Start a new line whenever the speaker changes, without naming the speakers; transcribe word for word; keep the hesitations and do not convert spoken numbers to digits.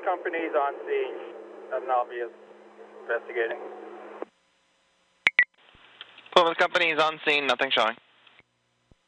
Company's on scene, and I'll be investigating.
Plymouth Company is on scene, nothing showing.